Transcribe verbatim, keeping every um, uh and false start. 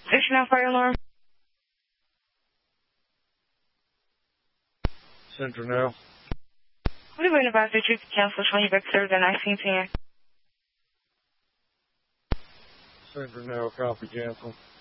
Station out fire alarm. Central now. What are you about the trip to cancel showing you back Thursday nineteen ten? Central now, copy cancel.